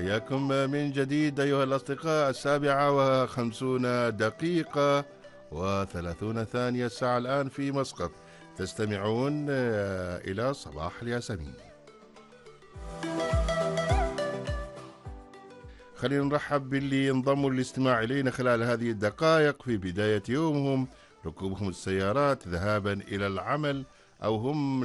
حياكم من جديد أيها الأصدقاء. 7:50 و30 ثانية الساعة الآن في مسقط. تستمعون إلى صباح الياسمين. خلينا نرحب باللي انضموا للاستماع إلينا خلال هذه الدقائق في بداية يومهم، ركوبهم السيارات ذهابا إلى العمل، أو هم